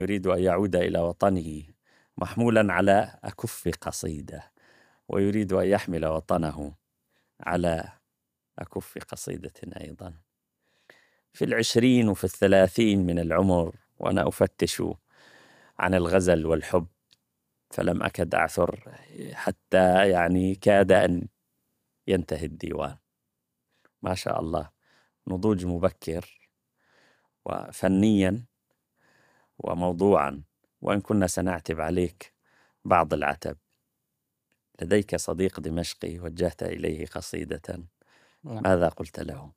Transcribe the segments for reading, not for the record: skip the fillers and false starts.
يريد أن يعود إلى وطنه محمولا على أكف قصيدة، ويريد أن يحمل وطنه على أكف قصيدة أيضا. في 20 وفي 30 من العمر وأنا أفتش عن الغزل والحب، فلم أكد أعثر حتى يعني كاد أن ينتهي الديوان. ما شاء الله، نضوج مبكر وفنيا وموضوعا، وإن كنا سنعتب عليك بعض العتب. لديك صديق دمشقي وجهت إليه قصيدة، ماذا قلت له؟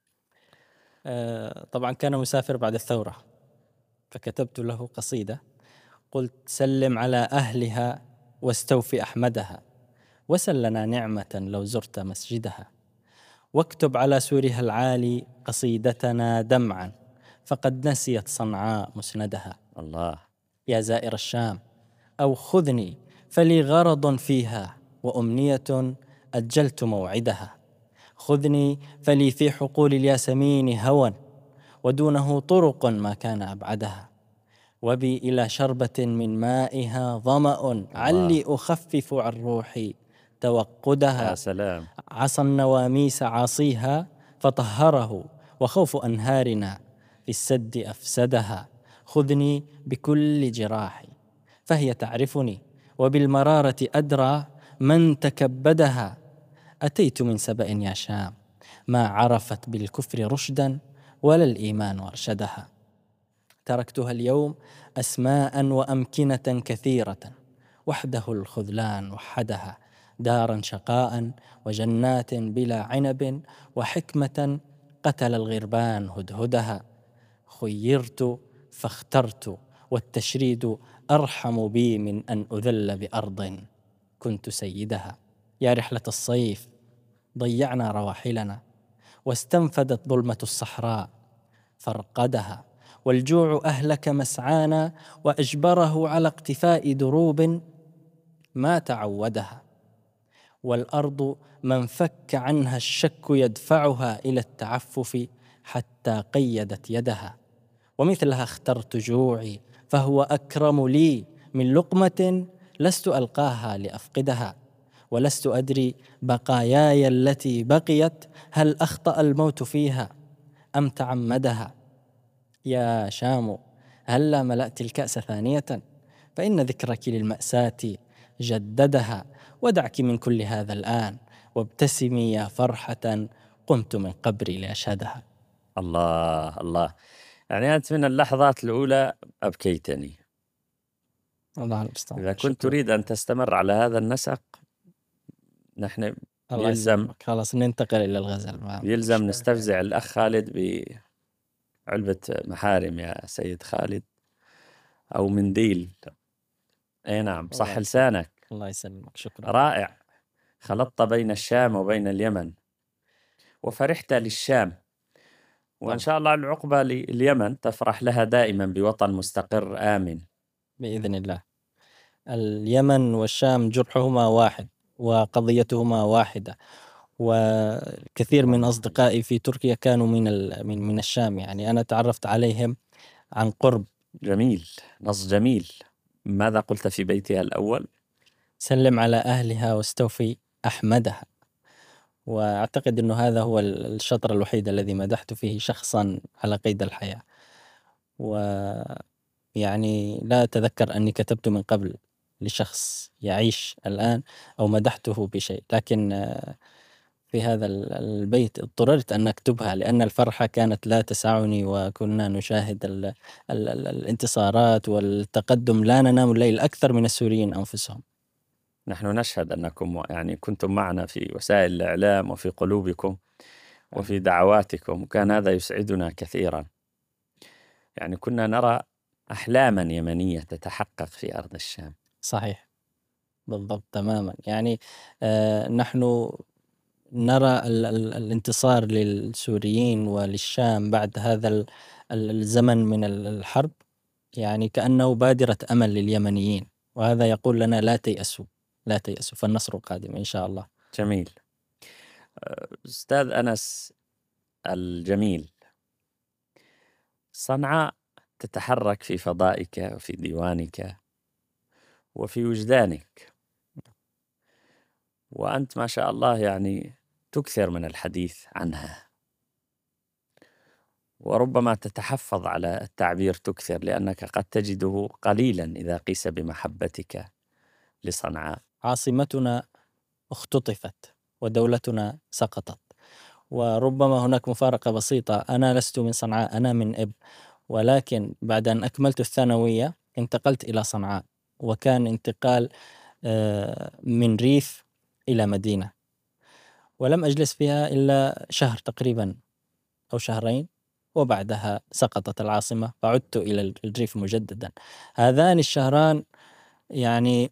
طبعا كان مسافر بعد الثورة، فكتبت له قصيدة قلت: سلم على أهلها واستوفي أحمدها، وسل لنا نعمة لو زرت مسجدها، واكتب على سورها العالي قصيدتنا دمعا، فقد نسيت صنعاء مسندها. الله. يا زائر الشام، أو خذني فلي غرض فيها وأمنية أجلت موعدها، خذني فلي في حقول الياسمين هوى ودونه طرق ما كان أبعدها، وبي إلى شربة من مائها ظمأ علي أخفف عن روحي توقدها. يا سلام. عصى النواميس عاصيها فطهره، وخوف أنهارنا في السد أفسدها، خذني بكل جراحي فهي تعرفني، وبالمرارة أدرى من تكبدها. أتيت من سبأ يا شام، ما عرفت بالكفر رشدا ولا الإيمان أرشدها، تركتها اليوم أسماء وأمكنة كثيرة، وحده الخذلان وحدها، دارا شقاء وجنات بلا عنب، وحكمة قتل الغربان هدهدها، خيرت فاخترت والتشريد أرحم بي من أن أذل بأرض كنت سيدها. يا رحلة الصيف ضيعنا رواحلنا، واستنفدت ظلمة الصحراء فرقدها، والجوع أهلك مسعانا وأجبره على اقتفاء دروب ما تعودها، والأرض من فك عنها الشك يدفعها إلى التعفف حتى قيدت يدها، ومثلها اخترت جوعي فهو أكرم لي من لقمة لست ألقاها لأفقدها، ولست أدري بقاياي التي بقيت هل أخطأ الموت فيها أم تعمدها. يا شام، هلا ملأت الكأس ثانية، فإن ذكرك للمأساة جددها، ودعك من كل هذا الآن وابتسمي يا فرحة قمت من قبري لأشهدها. الله الله، يعني أنت من اللحظات الأولى أبكيتني. الله المستعان. إذا كنت شكرا. تريد أن تستمر على هذا النسق، نحن الله يسلمك. خلاص ننتقل إلى الغزل. يلزم نستفزع الأخ خالد بعلبة محارم يا سيد خالد، أو منديل. أي نعم، صح لسانك. الله يسلمك. شكرا. رائع. خلطت بين الشام وبين اليمن، وفرحت للشام، وإن شاء الله العقبة لليمن تفرح لها دائما بوطن مستقر آمن بإذن الله. اليمن والشام جرحهما واحد وقضيتهما واحدة، وكثير من أصدقائي في تركيا كانوا من الشام، يعني أنا تعرفت عليهم عن قرب. جميل، نص جميل. ماذا قلت في بيتها الأول؟ سلم على أهلها واستوفي أحمدها. وأعتقد أنه هذا هو الشطر الوحيد الذي مدحت فيه شخصا على قيد الحياة، ويعني لا أتذكر أني كتبت من قبل لشخص يعيش الآن أو مدحته بشيء، لكن في هذا البيت اضطررت أن أكتبها لأن الفرحة كانت لا تسعني، وكنا نشاهد الانتصارات والتقدم، لا ننام الليل أكثر من السوريين أنفسهم. نحن نشهد أنكم يعني كنتم معنا في وسائل الإعلام وفي قلوبكم وفي دعواتكم، وكان هذا يسعدنا كثيرا. يعني كنا نرى أحلاما يمنية تتحقق في أرض الشام. صحيح، بالضبط تماما. يعني نحن نرى الانتصار للسوريين وللشام بعد هذا الزمن من الحرب، يعني كأنه بادرة أمل لليمنيين، وهذا يقول لنا لا تيأسوا، لا تيأسوا، فالنصر قادم إن شاء الله. جميل. أستاذ أنس الجميل، صنعاء تتحرك في فضائك وفي ديوانك وفي وجدانك، وأنت ما شاء الله يعني تكثر من الحديث عنها، وربما تتحفظ على التعبير تكثر لأنك قد تجده قليلا إذا قيس بمحبتك لصنعاء. عاصمتنا اختطفت ودولتنا سقطت، وربما هناك مفارقة بسيطة، أنا لست من صنعاء، أنا من إب، ولكن بعد أن أكملت الثانوية انتقلت إلى صنعاء، وكان انتقال من ريف إلى مدينة، ولم أجلس فيها إلا شهر تقريبا أو شهرين، وبعدها سقطت العاصمة فعدت إلى الريف مجددا. هذان الشهران يعني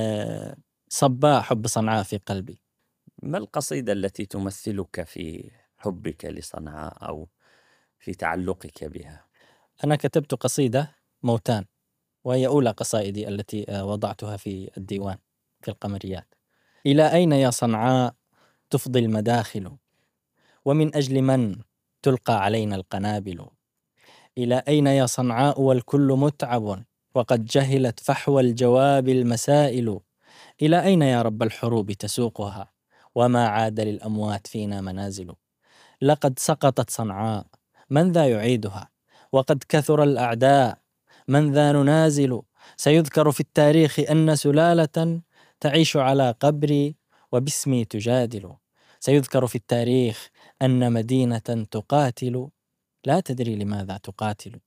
صبا حب صنعاء في قلبي. ما القصيدة التي تمثلك في حبك لصنعاء أو في تعلقك بها؟ أنا كتبت قصيدة موتان، وهي أولى قصائدي التي وضعتها في الديوان في القمريات. إلى أين يا صنعاء تفضي المداخل، ومن أجل من تلقى علينا القنابل؟ إلى أين يا صنعاء والكل متعب، وقد جهلت فحوى الجواب المسائل؟ إلى أين يا رب الحروب تسوقها، وما عاد للأموات فينا منازل؟ لقد سقطت صنعاء، من ذا يعيدها؟ وقد كثر الأعداء، من ذا ننازل؟ سيذكر في التاريخ أن سلالة تعيش على قبري وباسمي تجادل. سيذكر في التاريخ أن مدينة تقاتل، لا تدري لماذا تقاتل.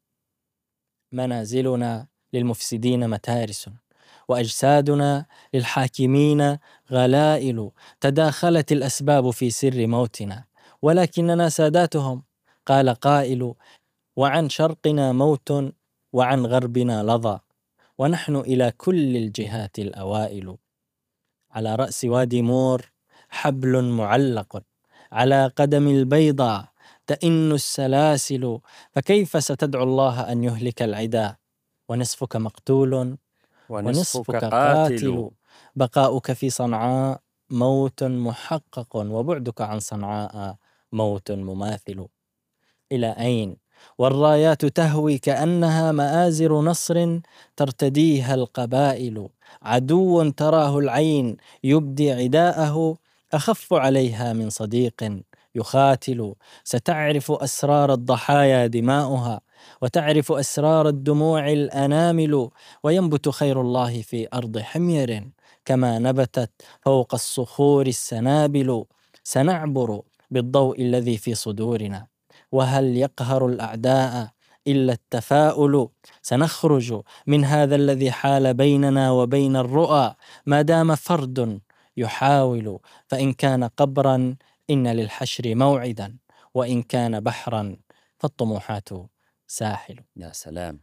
منازلنا للمفسدين متارس، وأجسادنا للحاكمين غلائل. تداخلت الأسباب في سر موتنا، ولكننا ساداتهم. قال قائل: وعن شرقنا موت وعن غربنا لظى، ونحن إلى كل الجهات الأوائل. على رأس وادي مور حبل معلق، على قدم البيضاء تئن السلاسل. فكيف ستدعو الله أن يهلك العدا، ونصفك مقتول ونصفك ونصفك قاتل. قاتل؟ بقاؤك في صنعاء موت محقق، وبعدك عن صنعاء موت مماثل. إلى أين والرايات تهوي كأنها مآزر نصر ترتديها القبائل؟ عدو تراه العين يبدي عداءه، أخف عليها من صديق يخاتل. ستعرف أسرار الضحايا دماؤها، وتعرف أسرار الدموع الأنامل. وينبت خير الله في أرض حمير، كما نبتت فوق الصخور السنابل. سنعبر بالضوء الذي في صدورنا، وهل يقهر الأعداء إلا التفاؤل؟ سنخرج من هذا الذي حال بيننا وبين الرؤى، ما دام فرد يحاول. فإن كان قبرا إن للحشر موعدا، وإن كان بحرا فالطموحات ساحل. يا سلام،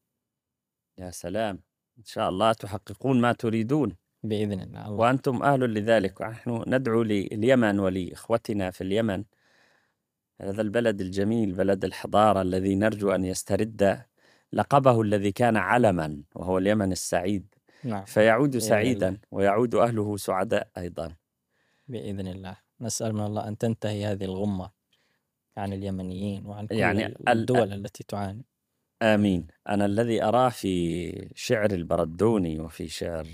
يا سلام، إن شاء الله تحققون ما تريدون بإذن الله. وأنتم أهل لذلك. ونحن ندعو لليمن ولإخوتنا في اليمن، هذا البلد الجميل، بلد الحضارة الذي نرجو أن يسترد لقبه الذي كان علما، وهو اليمن السعيد، نعم، فيعود بإذن سعيدا الله. ويعود أهله سعداء أيضا. بإذن الله، نسأل من الله أن تنتهي هذه الغمة عن اليمنيين وعن كل يعني الدول التي تعاني. آمين. أنا الذي أراه في شعر البردوني وفي شعر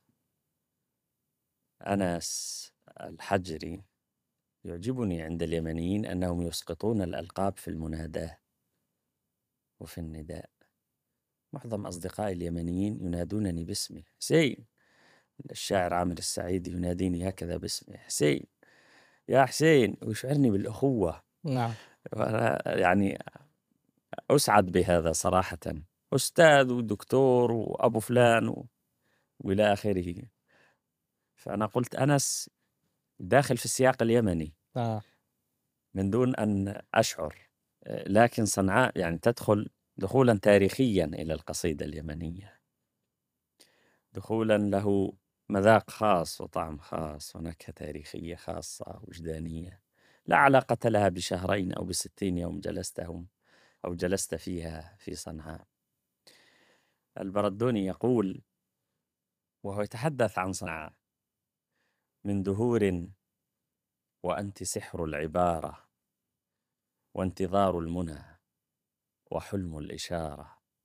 أنس الحجري يعجبني عند اليمنيين أنهم يسقطون الألقاب في المناداة وفي النداء. معظم أصدقائي اليمنيين ينادونني باسمي حسين. الشاعر عامر السعيد يناديني هكذا باسمي حسين، يا حسين، ويشعرني بالأخوة. نعم. وأنا يعني أسعد بهذا صراحة، أستاذ ودكتور وأبو فلان وإلى آخره. فأنا قلت أنس داخل في السياق اليمني من دون أن أشعر، لكن صنعاء يعني تدخل دخولا تاريخيا إلى القصيدة اليمنية، دخولا له مذاق خاص وطعم خاص ونكهة تاريخية خاصة وجدانية لا علاقة لها بشهرين أو ب60 يوم جلستهم أو جلست فيها في صنعاء. البردوني يقول وهو يتحدث عن صنعاء: من دهور وأنت سحر العبارة، وانتظار المنى، وحلم الإشارة،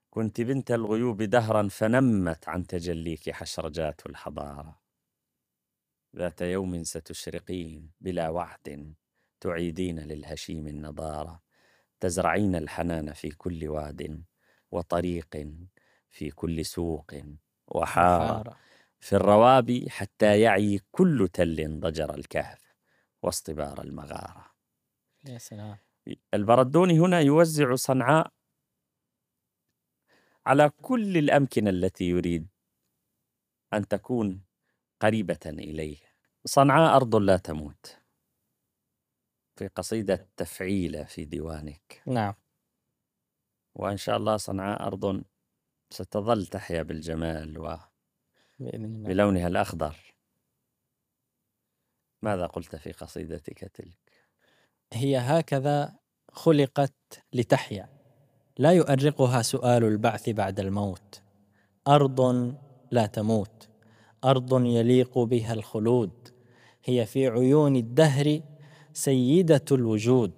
كنت بنت الغيوب دهرا فنمت عن تجليك حشرجات الحضارة. ذات يوم ستشرقين بلا وعد، تعيدين للهشيم النضارة، تزرعين الحنان في كل واد وطريق، في كل سوق وحارة، وحارة. في الروابي حتى يعي كل تل ضجر الكهف واصطبار المغارة. يا سلام. البردوني هنا يوزع صنعاء على كل الأمكنة التي يريد أن تكون قريبة إليه. صنعاء أرض لا تموت، في قصيدة تفعيلة في ديوانك. نعم. وإن شاء الله صنعاء أرض ستظل تحيا بالجمال بإذن الله. وبلونها الأخضر. ماذا قلت في قصيدتك تلك؟ هي هكذا خلقت لتحيا، لا يؤرقها سؤال البعث بعد الموت. أرض لا تموت، أرض يليق بها الخلود، هي في عيون الدهر سيدة الوجود.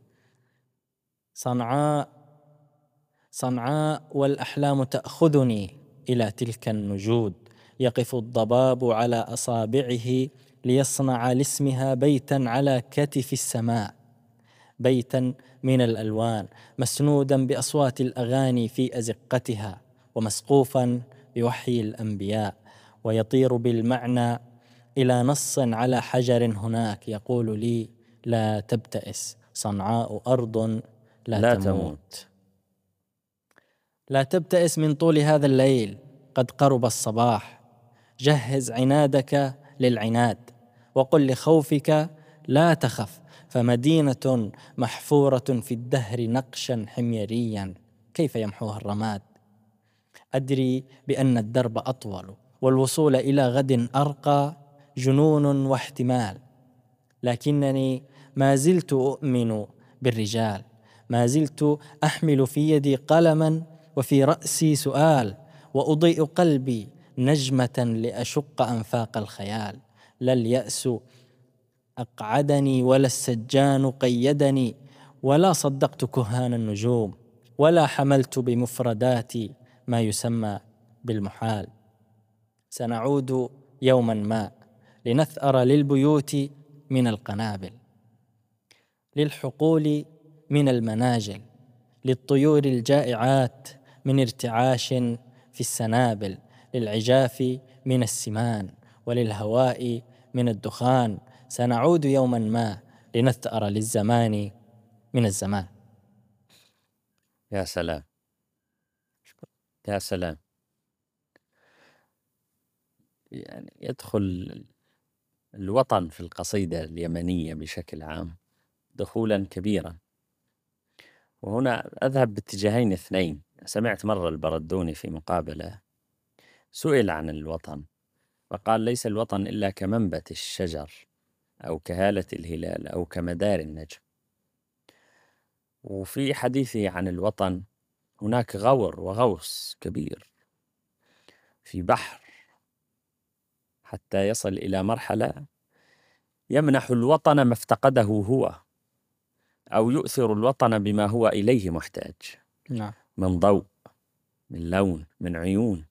صنعاء، صنعاء والأحلام تأخذني إلى تلك النجود، يقف الضباب على أصابعه ليصنع لاسمها بيتا على كتف السماء، بيتا من الألوان مسنودا بأصوات الأغاني في أزقتها، ومسقوفا بوحي الأنبياء، ويطير بالمعنى إلى نص على حجر هناك يقول لي: لا تبتئس، صنعاء أرض لا تموت. لا تبتئس من طول هذا الليل، قد قرب الصباح، جهز عنادك للعناد، وقل لخوفك لا تخف، فمدينة محفورة في الدهر نقشا حميريا كيف يمحوها الرماد. أدري بأن الدرب أطول والوصول إلى غد أرقى جنون واحتمال، لكنني ما زلت أؤمن بالرجال، ما زلت أحمل في يدي قلما وفي رأسي سؤال، وأضيء قلبي نجمة لأشق أنفاق الخيال. لا اليأس أقعدني ولا السجان قيدني، ولا صدقت كهان النجوم، ولا حملت بمفردات ما يسمى بالمحال. سنعود يوما ما لنثأر للبيوت من القنابل، للحقول من المناجل، للطيور الجائعات من ارتعاش في السنابل، للعجاف من السمان، وللهواء من الدخان. سنعود يوما ما لنثأر للزمان من الزمان. يا سلام، يا سلام. يعني يدخل الوطن في القصيدة اليمنية بشكل عام دخولا كبيرا. وهنا أذهب باتجاهين اثنين. سمعت مرة البردوني في مقابلة سئل عن الوطن فقال: ليس الوطن إلا كمنبت الشجر أو كهالة الهلال أو كمدار النجم. وفي حديثه عن الوطن هناك غور وغوص كبير في بحر حتى يصل إلى مرحلة يمنح الوطن ما افتقده هو، أو يؤثر الوطن بما هو إليه محتاج، نعم. من ضوء، من لون، من عيون.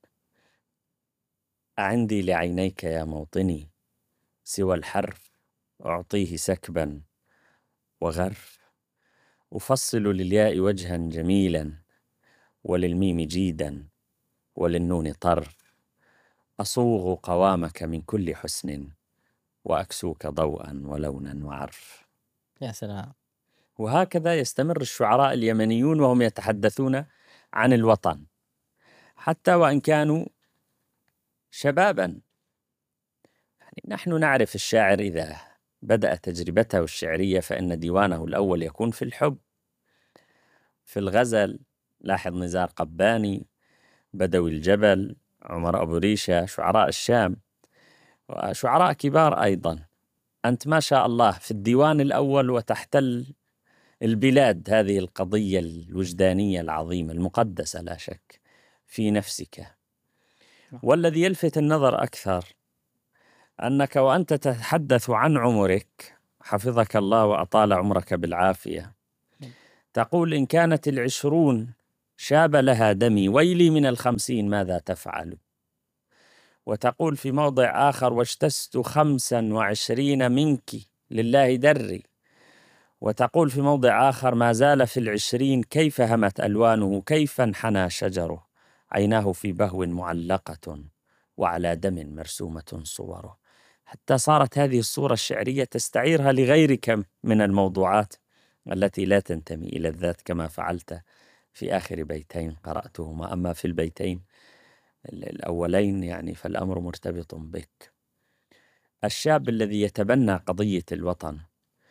أعندي لعينيك يا موطني سوى الحرف أعطيه سكبا وغرف، أفصل للياء وجها جميلا وللميم جيدا وللنون طرف، أصوغ قوامك من كل حسن وأكسوك ضوءا ولونا وعرف. يا سلام. وهكذا يستمر الشعراء اليمنيون وهم يتحدثون عن الوطن حتى وإن كانوا شبابا. يعني نحن نعرف الشاعر إذا بدأ تجربته الشعرية فإن ديوانه الأول يكون في الحب، في الغزل. لاحظ نزار قباني، بدوي الجبل، عمر أبو ريشة، شعراء الشام وشعراء كبار أيضا. أنت ما شاء الله في الديوان الأول وتحتل البلاد. هذه القضية الوجدانية العظيمة المقدسة لا شك في نفسك. والذي يلفت النظر أكثر أنك وأنت تتحدث عن عمرك حفظك الله وأطال عمرك بالعافية تقول: إن كانت 20 شاب لها دمي ويلي من الخمسين ماذا تفعل. وتقول في موضع آخر واجتزت 25 منك لله دري. وتقول في موضع آخر ما زال في 20 كيف همت ألوانه كيف انحنى شجره عيناه في بهو معلقة وعلى دم مرسومة صوره. حتى صارت هذه الصورة الشعرية تستعيرها لغيرك من الموضوعات التي لا تنتمي إلى الذات كما فعلت في آخر بيتين قرأتهما. أما في البيتين الأولين يعني فالأمر مرتبط بك. الشاب الذي يتبنى قضية الوطن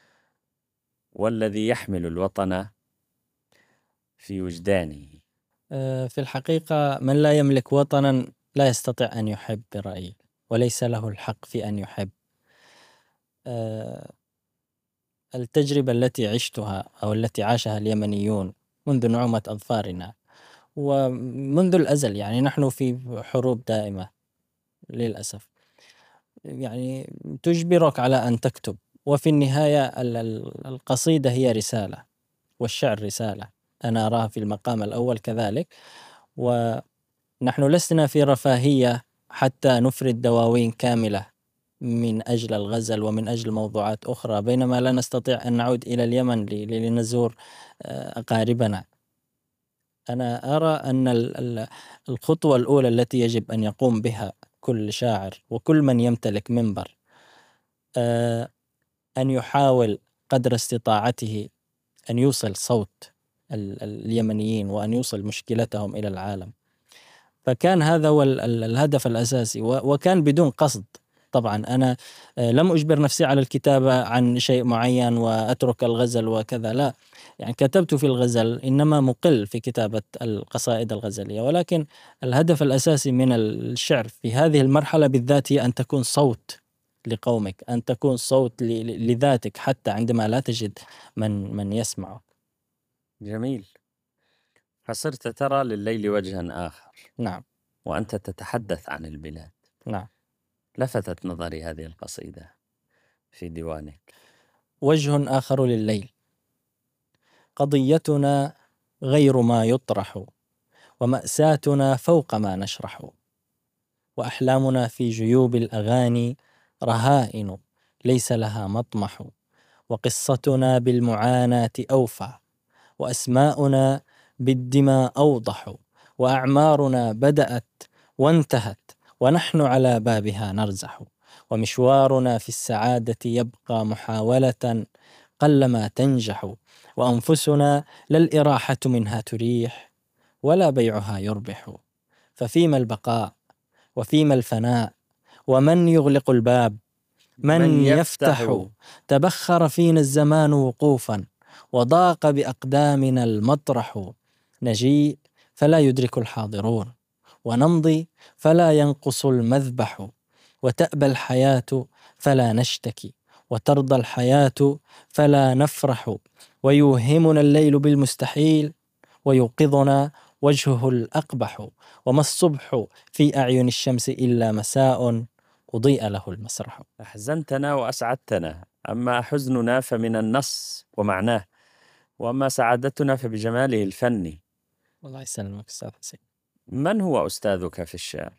والذي يحمل الوطن في وجدانه. في الحقيقة من لا يملك وطنا لا يستطيع أن يحب برأيي، وليس له الحق في أن يحب. التجربة التي عشتها أو التي عاشها اليمنيون منذ نعومة أظفارنا ومنذ الأزل، يعني نحن في حروب دائمة للأسف، يعني تجبرك على أن تكتب، وفي النهاية القصيدة هي رسالة والشعر رسالة، أنا أراها في المقام الأول كذلك. ونحن لسنا في رفاهية حتى نفرد دواوين كاملة من أجل الغزل ومن أجل موضوعات أخرى، بينما لا نستطيع أن نعود إلى اليمن لنزور أقاربنا. أنا أرى أن الخطوة الأولى التي يجب أن يقوم بها كل شاعر وكل من يمتلك منبر أن يحاول قدر استطاعته أن يوصل صوت اليمنيين وأن يوصل مشكلتهم إلى العالم. فكان هذا هو الهدف الأساسي، وكان بدون قصد. طبعا أنا لم أجبر نفسي على الكتابة عن شيء معين وأترك الغزل وكذا، لا، يعني كتبت في الغزل إنما مقل في كتابة القصائد الغزلية، ولكن الهدف الأساسي من الشعر في هذه المرحلة بالذات هي أن تكون صوت لقومك، أن تكون صوت لذاتك حتى عندما لا تجد من يسمعك. جميل. فصرت ترى لليل وجها آخر نعم. وأنت تتحدث عن البلاد. نعم. لفتت نظري هذه القصيدة في ديوانك. وجه آخر لليل. قضيتنا غير ما يطرح، ومأساتنا فوق ما نشرح، وأحلامنا في جيوب الأغاني رهائن ليس لها مطمح، وقصتنا بالمعاناة أوفى، وأسماؤنا بالدماء أوضح، وأعمارنا بدأت وانتهت ونحن على بابها نرزح، ومشوارنا في السعادة يبقى محاولة قلما تنجح، وأنفسنا لا الإراحة منها تريح ولا بيعها يربح، ففيما البقاء وفيما الفناء، ومن يغلق الباب من يفتح، تبخر فينا الزمان وقوفا وضاق بأقدامنا المطرح، نجيء فلا يدرك الحاضرون، ونمضي فلا ينقص المذبح، وتأبى الحياة فلا نشتكي، وترضى الحياة فلا نفرح، ويوهمنا الليل بالمستحيل ويوقظنا وجهه الأقبح، وما الصبح في أعين الشمس إلا مساء أضيء له المسرح. أحزنتنا وأسعدتنا، أما حزننا فمن النص ومعناه، وأما سعادتنا فبجماله الفني. الله يسلمك أستاذ حسين. من هو أستاذك في الشعر؟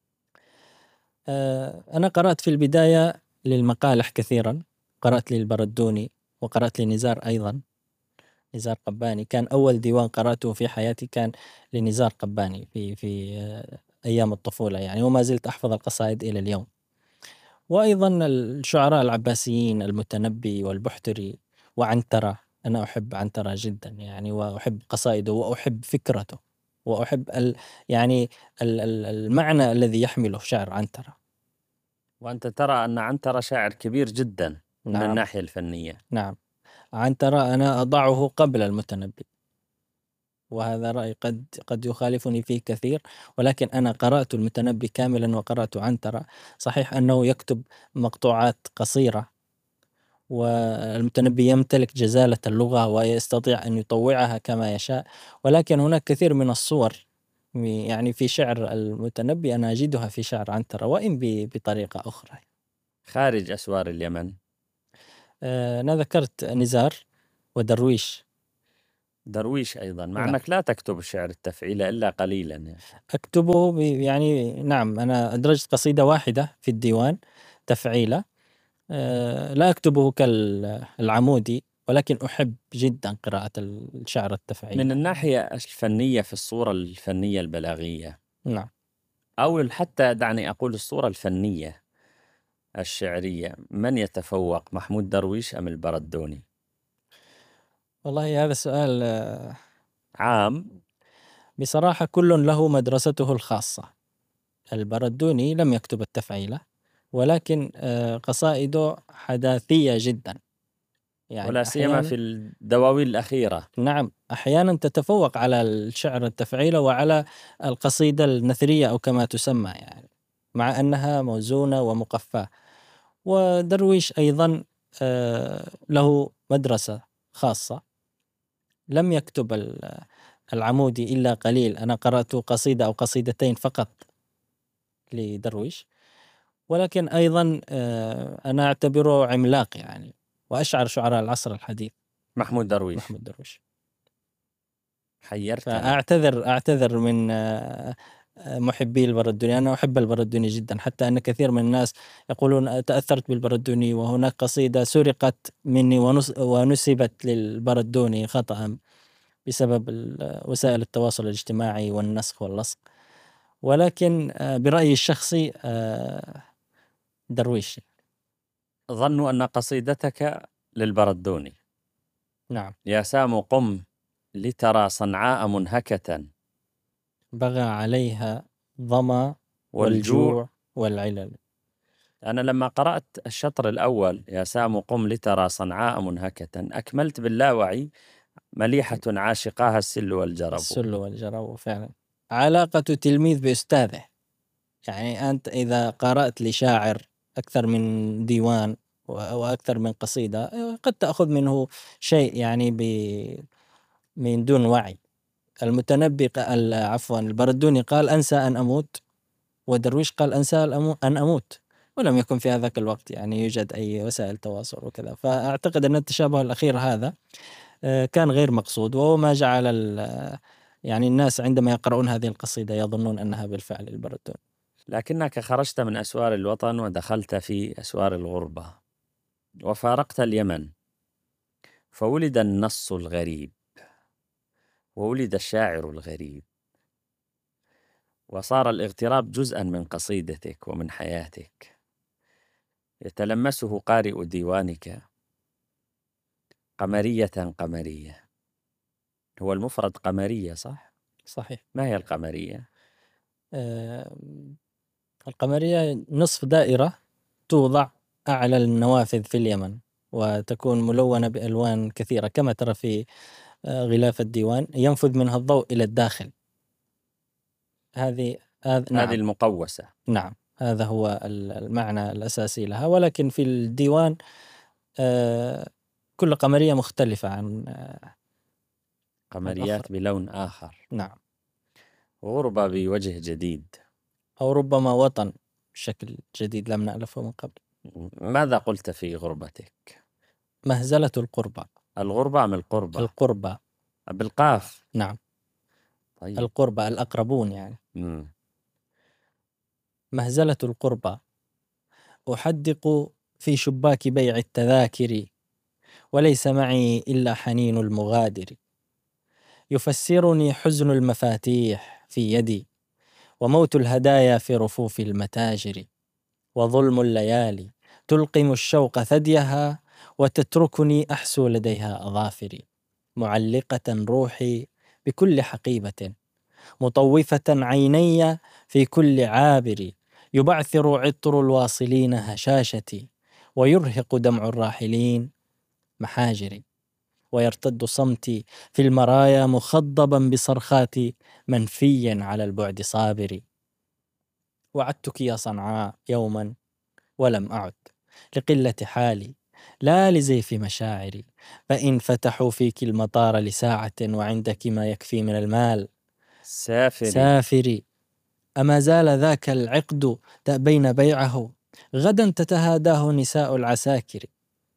أنا قرأت في البداية للمقالح كثيرا، قرأت للبردوني وقرأت لنزار أيضا. نزار قباني كان أول ديوان قرأته في حياتي، كان لنزار قباني في أيام الطفولة يعني، وما زلت أحفظ القصائد إلى اليوم. وأيضا الشعراء العباسيين المتنبي والبحتري وعنترة، أنا أحب عنترة جدا يعني، وأحب قصائده وأحب فكرته وأحب يعني المعنى الذي يحمله شعر عنترة. وأنت ترى أن عنترة شاعر كبير جدا من نعم. الناحية الفنية. نعم. عنترة أنا أضعه قبل المتنبي، وهذا رأي قد يخالفني فيه كثير، ولكن أنا قرأت المتنبي كاملا وقرأت عنترة. صحيح أنه يكتب مقطوعات قصيرة، والمتنبي يمتلك جزالة اللغة ويستطيع أن يطوعها كما يشاء، ولكن هناك كثير من الصور يعني في شعر المتنبي أنا أجدها في شعر عنترة، وإن بطريقة أخرى. خارج أسوار اليمن أنا ذكرت نزار ودرويش. درويش أيضا، مع نعم. أنك لا تكتب الشعر التفعيلة إلا قليلا يعني. أكتبه يعني نعم، أنا أدرجت قصيدة واحدة في الديوان تفعيلة. لا أكتبه كالعمودي، ولكن أحب جدا قراءة الشعر من التفعيلة. الناحية الفنية، في الصورة الفنية البلاغية، نعم. أو حتى دعني أقول الصورة الفنية الشعرية، من يتفوق، محمود درويش أم البردوني؟ والله هذا سؤال عام. بصراحة كل له مدرسته الخاصة. البردوني لم يكتب التفعيلة، ولكن قصائده حداثية جدا، ولا يعني سيما أحيانا. في الدواوين الأخيرة. نعم، أحيانا تتفوق على الشعر التفعيلة وعلى القصيدة النثرية أو كما تسمى، يعني مع أنها موزونة ومقفاة. ودرويش أيضا له مدرسة خاصة. لم يكتب العمودي إلا قليل، أنا قرأت قصيدة أو قصيدتين فقط لدرويش، ولكن أيضا أنا أعتبره عملاق يعني، وأشعر شعراء العصر الحديث محمود درويش. محمود درويش. حيرتني. فأعتذر من محبي البردوني. أنا أحب البردوني جدا، حتى أن كثير من الناس يقولون تأثرت بالبردوني، وهناك قصيدة سرقت مني ونسبت للبردوني خطأ بسبب وسائل التواصل الاجتماعي والنسخ واللصق. ولكن برأيي الشخصي درويش. ظنوا أن قصيدتك للبردوني. نعم. يا سام قم لترى صنعاء منهكة، بغى عليها ظما والجوع. والجوع والعلل. أنا لما قرأت الشطر الأول، يا سام قم لترى صنعاء منهكة، أكملت باللاوعي مليحة عاشقاها السل والجرب. السل والجرب فعلا. علاقة تلميذ بأستاذه، يعني أنت إذا قرأت لشاعر أكثر من ديوان وأكثر من قصيدة، قد تأخذ منه شيء يعني من دون وعي. المتنبي عفوا البردوني قال أنسى أن أموت، ودرويش قال أنسى أن أموت، ولم يكن في هذاك الوقت يعني يوجد أي وسائل تواصل وكذا. فأعتقد أن التشابه الأخير هذا كان غير مقصود، وهو ما جعل يعني الناس عندما يقرؤون هذه القصيدة يظنون أنها بالفعل البردون. لكنك خرجت من أسوار الوطن ودخلت في أسوار الغربة، وفارقت اليمن، فولد النص الغريب، وولد الشاعر الغريب، وصار الاغتراب جزءا من قصيدتك ومن حياتك، يتلمسه قارئ ديوانك قمرية قمرية. هو المفرد قمرية صح؟ صحيح. ما هي القمرية؟ آه، القمرية نصف دائرة توضع أعلى النوافذ في اليمن، وتكون ملونة بألوان كثيرة كما ترى في غلاف الديوان، ينفذ منها الضوء إلى الداخل. هذه هذه نعم. المقوسة. نعم، هذا هو المعنى الأساسي لها. ولكن في الديوان كل قمرية مختلفة عن الأخرى. قمريات بلون آخر. نعم. غربة بوجه جديد. أو ربما وطن بشكل جديد لم نألفه من قبل. ماذا قلت في غربتك؟ مهزلة القربى. الغربة أم القربة؟ القربى. بالقاف. نعم. طيب. القربى الأقربون يعني. مم. مهزلة القربى. أحدق في شباك بيع التذاكر، وليس معي إلا حنين المغادر. يفسرني حزن المفاتيح في يدي، وموت الهدايا في رفوف المتاجر. وظلم الليالي تلقم الشوق ثديها، وتتركني أحسو لديها أظافري. معلقة روحي بكل حقيبة، مطوفة عيني في كل عابر. يبعثر عطر الواصلين هشاشتي، ويرهق دمع الراحلين محاجري. ويرتد صمتي في المرايا مخضبا بصرخات منفيا على البعد صابر. وعدتك يا صنعاء يوما ولم أعد، لقلة حالي لا لزيف مشاعري. فإن فتحوا فيك المطار لساعة وعندك ما يكفي من المال سافري. سافري. أما زال ذاك العقد تأبين بيعه، غدا تتهاداه نساء العساكر.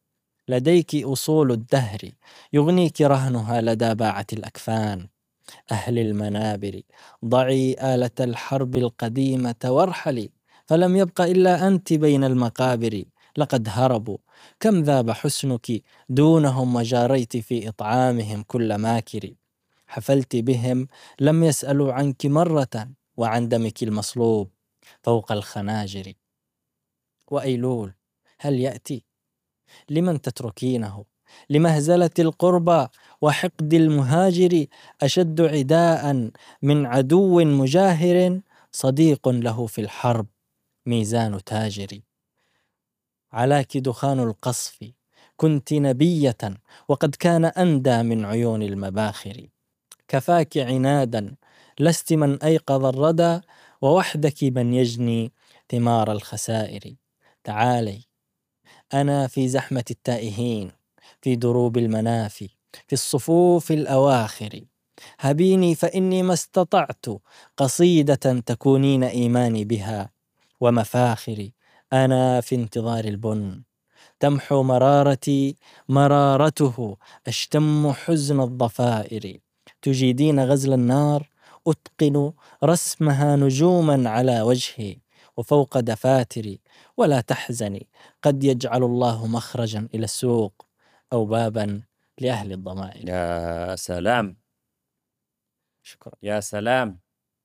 لديك أصول الدهر يغنيك رهنها لدى باعة الأكفان. أهل المنابر ضعي آلة الحرب القديمة وارحلي، فلم يبق إلا أنت بين المقابر. لقد هربوا، كم ذاب حسنك دونهم، وجاريت في إطعامهم كل ماكر. حفلت بهم لم يسألوا عنك مرة، وعن دمك المصلوب فوق الخناجر. وأيلول هل يأتي؟ لمن تتركينه؟ لمهزلة القربى وحقد المهاجر، أشد عداء من عدو مجاهر، صديق له في الحرب ميزان تاجر. علاك دخان القصف، كنت نبية، وقد كان أندى من عيون المباخر. كفاك عنادا، لست من أيقظ الردى، ووحدك من يجني ثمار الخسائر. تعالي، أنا في زحمة التائهين، في دروب المنافي، في الصفوف الأواخر. هبيني فإني ما استطعت قصيدة تكونين إيماني بها ومفاخري. أنا في انتظار البن، تمحو مرارتي مرارته، أشتم حزن الضفائر. تجيدين غزل النار، أتقن رسمها نجوما على وجهي وفوق دفاتري. ولا تحزني، قد يجعل الله مخرجا إلى السوق، أو بابا لأهل الضمائر. يا سلام، شكرا. يا سلام.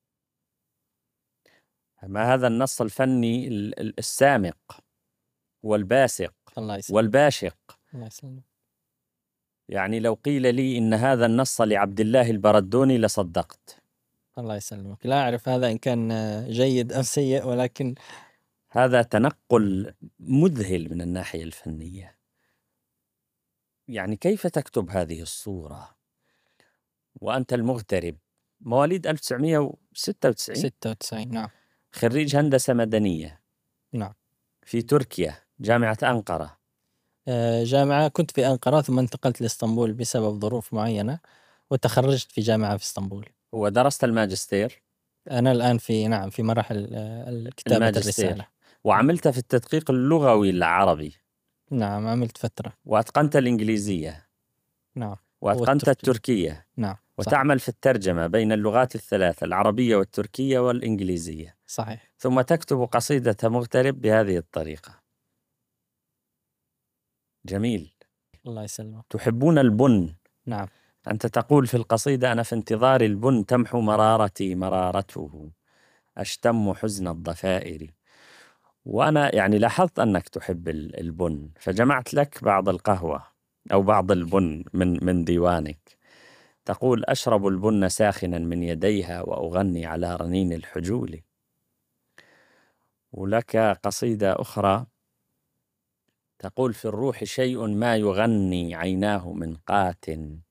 ما هذا النص الفني السامق والباسق الله يسلمك. والباشق. الله يسلمك. يعني لو قيل لي إن هذا النص لعبد الله البردوني لصدقت. الله يسلمك. لا أعرف هذا إن كان جيد أم سيء، ولكن هذا تنقل مذهل من الناحية الفنية. يعني كيف تكتب هذه الصورة وأنت المغترب، مواليد 1996، 96. نعم. خريج هندسة مدنية نعم. في تركيا، جامعة أنقرة. جامعة، كنت في أنقرة ثم انتقلت لإسطنبول بسبب ظروف معينة، وتخرجت في جامعة في إسطنبول. ودرست الماجستير. أنا الآن في نعم في مراحل كتابة الماجستير. الرسالة. وعملت في التدقيق اللغوي العربي. نعم، عملت فترة. وأتقنت الإنجليزية. نعم. وأتقنت التركية. نعم. وتعمل في الترجمة بين اللغات الثلاثة، العربية والتركية والإنجليزية. صحيح. ثم تكتب قصيدة مغترب بهذه الطريقة. جميل. الله يسلمك. تحبون البن. نعم. أنت تقول في القصيدة: أنا في انتظار البن، تمحو مرارتي مرارته، أشتم حزن الضفائر. وأنا يعني لاحظت أنك تحب البن، فجمعت لك بعض القهوة أو بعض البن من ديوانك. تقول: أشرب البن ساخنا من يديها، وأغني على رنين الحجول. ولك قصيدة أخرى تقول: في الروح شيء ما يغني، عيناه من قات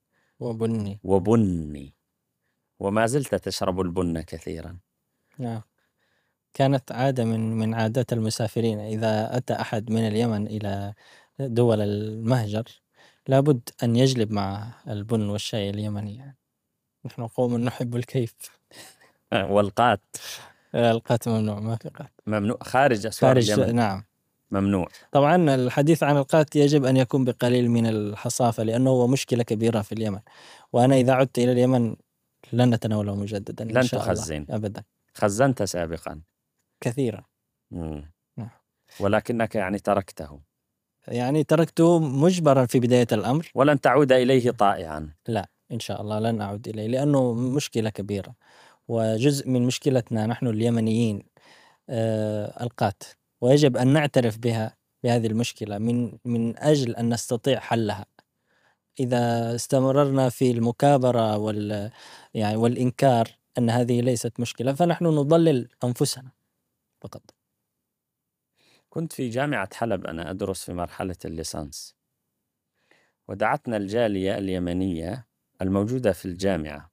وبني. وما زلت تشرب البن كثيرا. نعم. كانت عادة من عادات المسافرين، إذا أتى أحد من اليمن إلى دول المهجر لابد أن يجلب مع البن والشاي اليمني. يعني نحن قوم نحب الكيف. والقات القات ممنوع، ما في قات. ممنوع خارج أسواق اليمن. نعم. ممنوع. طبعا الحديث عن القات يجب أن يكون بقليل من الحصافة، لأنه هو مشكلة كبيرة في اليمن، وأنا إذا عدت إلى اليمن لن نتناوله مجددا إن لن شاء تخزن الله أبدا. خزنت سابقا كثيرا. نعم. ولكنك يعني تركته. يعني تركته مجبرا في بداية الأمر. ولن تعود إليه طائعا. لا إن شاء الله لن أعود إليه، لأنه مشكلة كبيرة، وجزء من مشكلتنا نحن اليمنيين القات، ويجب أن نعترف بهذه المشكلة من أجل أن نستطيع حلها. إذا استمررنا في المكابرة يعني والإنكار أن هذه ليست مشكلة، فنحن نضلل أنفسنا فقط. كنت في جامعة حلب أنا أدرس في مرحلة الليسانس، ودعتنا الجالية اليمنية الموجودة في الجامعة،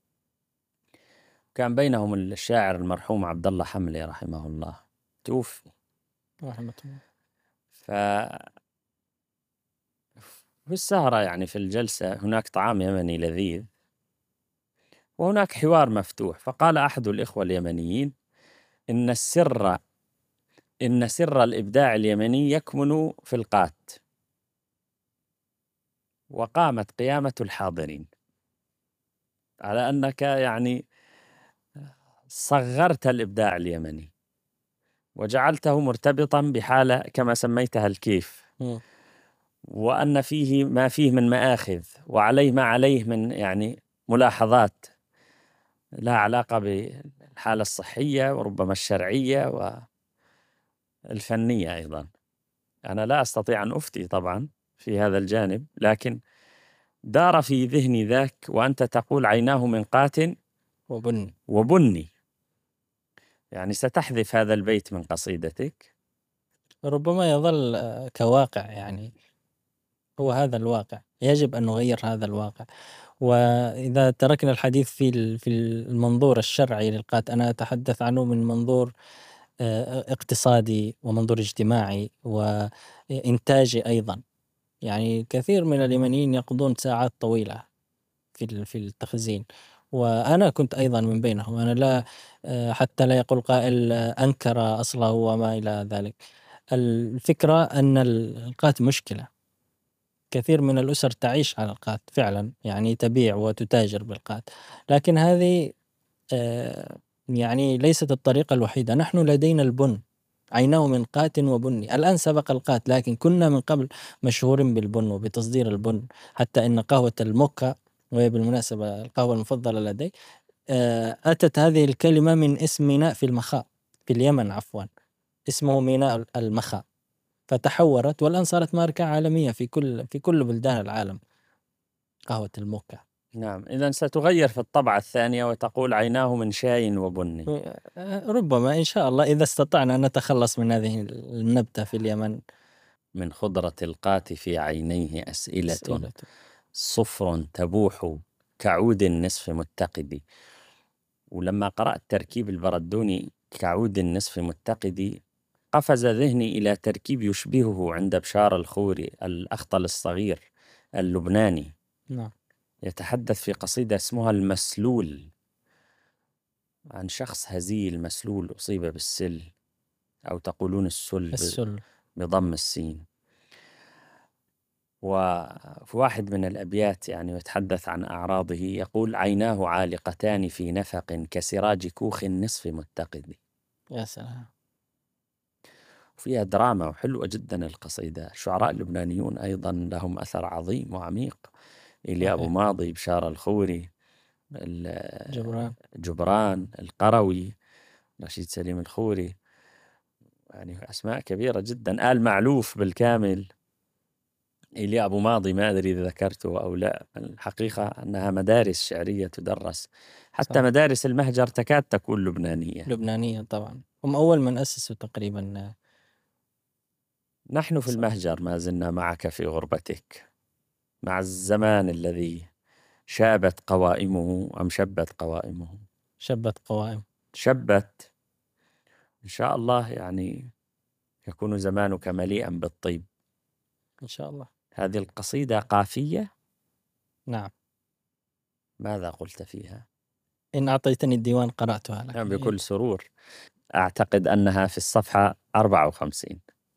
كان بينهم الشاعر المرحوم عبد الله حملي رحمه الله، توفي رحمة الله. في السهرة يعني في الجلسة هناك طعام يمني لذيذ، وهناك حوار مفتوح. فقال أحد الإخوة اليمنيين: إن سر الإبداع اليمني يكمن في القات. وقامت قيامة الحاضرين، على أنك يعني صغرت الإبداع اليمني وجعلته مرتبطا بحالة كما سميتها الكيف، وأن فيه ما فيه من مآخذ وعليه ما عليه من يعني ملاحظات لا علاقة بالحالة الصحية وربما الشرعية والفنية أيضا. أنا لا أستطيع أن أفتي طبعا في هذا الجانب، لكن دار في ذهني ذاك وأنت تقول عيناه منقات وبني، يعني ستحذف هذا البيت من قصيدتك. ربما يظل كواقع، يعني هو هذا الواقع، يجب أن نغير هذا الواقع. وإذا تركنا الحديث في المنظور الشرعي للقات، أنا أتحدث عنه من منظور اقتصادي ومنظور اجتماعي وإنتاجي أيضا. يعني كثير من اليمنيين يقضون ساعات طويلة في التخزين، وأنا كنت أيضا من بينهم. أنا لا حتى لا يقول قائل أنكر أصله وما إلى ذلك. الفكرة أن القات مشكلة، كثير من الأسر تعيش على القات فعلا، يعني تبيع وتتاجر بالقات، لكن هذه يعني ليست الطريقة الوحيدة. نحن لدينا البن، عيناه من قات وبني. الآن سبق القات، لكن كنا من قبل مشهورين بالبن وبتصدير البن، حتى إن قهوة الموكا، وهي بالمناسبة القهوة المفضلة لدي، أتت هذه الكلمة من اسم ميناء في المخاء في اليمن، عفوا اسمه ميناء المخاء، فتحورت والآن صارت ماركة عالمية في كل بلدان العالم، قهوة الموكا. نعم، إذن ستغير في الطبعة الثانية وتقول عيناه من شاي وبني. ربما إن شاء الله إذا استطعنا أن نتخلص من هذه النبتة في اليمن. من خضرة القات في عينيه أسئلة صفر تبوح كعود النصف متقد. ولما قرأت تركيب البردوني كعود النصف متقد، قفز ذهني إلى تركيب يشبهه عند بشار الخوري الأخطل الصغير اللبناني. نعم. يتحدث في قصيدة اسمها المسلول عن شخص هزيل مسلول أصيب بالسل، أو تقولون السل بضم السين. وفي واحد من الأبيات يعني يتحدث عن أعراضه، يقول عيناه عالقتان في نفق كسراج كوخ النصف متقد. يا سلام. فيها دراما وحلوة جدا القصيدة. الشعراء اللبنانيون أيضا لهم أثر عظيم وعميق، إيليا أبو ماضي، بشار الخوري، جبران القروي، رشيد سليم الخوري، يعني أسماء كبيرة جدا. آل معلوف بالكامل، إيليا أبو ماضي ما أدري إذا ذكرته أو لا. الحقيقة أنها مدارس شعرية تدرس، حتى صح. مدارس المهجر تكاد تكون لبنانية طبعا، هم أول من أسسوا تقريبا. نحن في المهجر ما زلنا معك في غربتك، مع الزمان الذي شابت قوائمه أم شبت قوائمه. شبت إن شاء الله، يعني يكون زمانك مليئا بالطيب إن شاء الله. هذه القصيدة قافية. نعم. ماذا قلت فيها؟ إن أعطيتني الديوان قرأتها لك. نعم، بكل سرور. أعتقد أنها في الصفحة 54.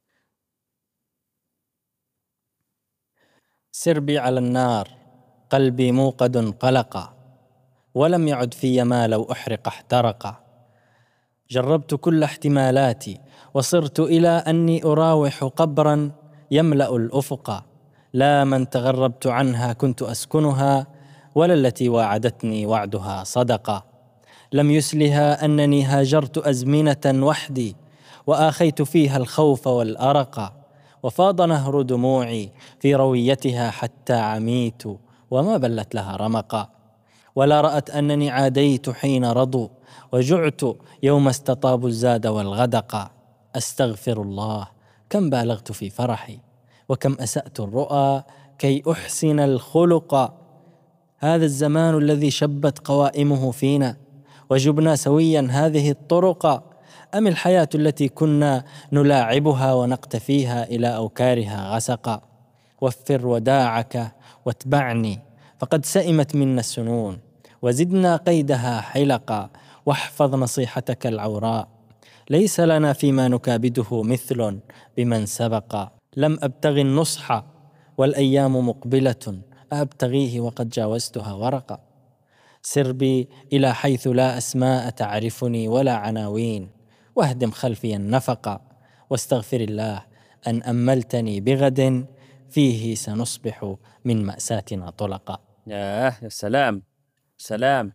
سر بي على النار، قلبي موقد قلقا، ولم يعد في ما لو أحرق احترقا. جربت كل احتمالاتي وصرت إلى أني أراوح قبرا يملأ الأفق. لا من تغربت عنها كنت أسكنها، ولا التي واعدتني وعدها صدقا. لم يسلها أنني هاجرت أزمنة وحدي، وآخيت فيها الخوف والأرق. وفاض نهر دموعي في رويتها حتى عميت، وما بلت لها رمقا. ولا رأت أنني عاديت حين رضوا، وجعت يوم استطابوا الزاد والغدقا. أستغفر الله، كم بالغت في فرحي، وكم أسأت الرؤى كي أحسن الخلق. هذا الزمان الذي شبت قوائمه فينا، وجبنا سويا هذه الطرق. أم الحياة التي كنا نلاعبها ونقتفيها إلى أوكارها غسقا. وفر وداعك واتبعني، فقد سئمت منا السنون، وزدنا قيدها حلقا. واحفظ نصيحتك العوراء، ليس لنا فيما نكابده مثل بمن سبق. لم أبتغي النصح والأيام مقبلة أبتغيه وقد جاوزتها ورقا. سر بي إلى حيث لا أسماء تعرفني ولا عناوين، واهدم خلفي النفق، واستغفر الله أن أملتني بغد فيه سنصبح من مأساتنا طلقا. يا سلام، سلام.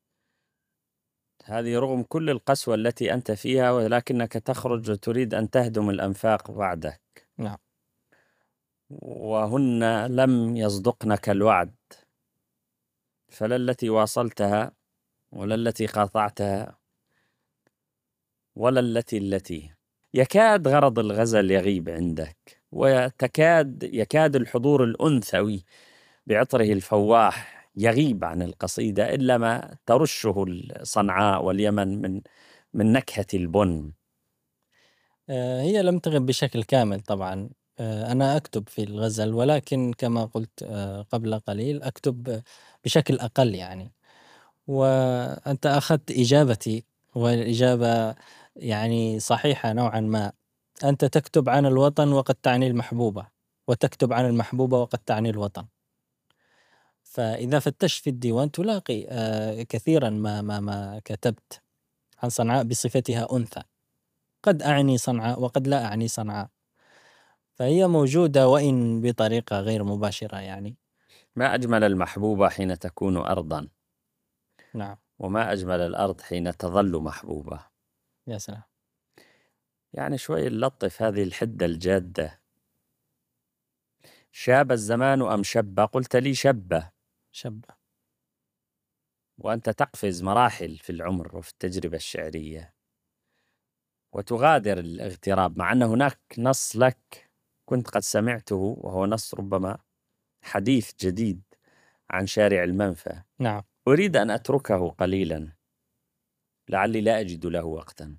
هذه رغم كل القسوة التي أنت فيها، ولكنك تخرج وتريد أن تهدم الأنفاق بعدك، نعم. وهن لم يصدقن كالوعد، فلا التي واصلتها ولا التي قاطعتها ولا التي يكاد غرض الغزل يغيب عندك، يكاد الحضور الأنثوي بعطره الفواح يغيب عن القصيدة، إلا ما ترشه صنعاء واليمن من نكهة البن. هي لم تغب بشكل كامل طبعا. أنا أكتب في الغزل، ولكن كما قلت قبل قليل أكتب بشكل أقل يعني. وأنت أخذت إجابتي، والإجابة يعني صحيحة نوعا ما. أنت تكتب عن الوطن وقد تعني المحبوبة، وتكتب عن المحبوبة وقد تعني الوطن. فإذا فتشت في الديوان تلاقي كثيرا ما كتبت عن صنعاء بصفتها أنثى. قد أعني صنعاء وقد لا أعني صنعاء، فهي موجودة وإن بطريقة غير مباشرة يعني. ما أجمل المحبوبة حين تكون أرضا، نعم. وما أجمل الأرض حين تظل محبوبة. يا سلام. يعني شوي نلطف هذه الحدة الجادة. شاب الزمان أم شب؟ قلت لي شبه، شب. وأنت تقفز مراحل في العمر وفي التجربة الشعرية، وتغادر الاغتراب، مع أن هناك نص لك كنت قد سمعته، وهو نص ربما حديث جديد عن شارع المنفى. نعم. أريد أن أتركه قليلا، لعلي لا أجد له وقتا،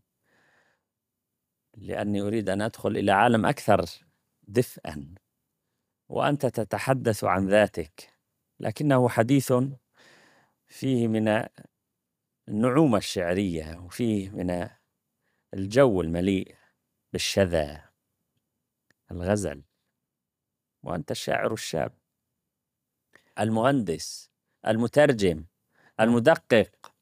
لأني أريد أن أدخل إلى عالم أكثر دفئا، وأنت تتحدث عن ذاتك، لكنه حديث فيه من النعومة الشعرية، وفيه من الجو المليء بالشذا، الغزل. وأنت الشاعر الشاب، المهندس، المترجم، المدقق.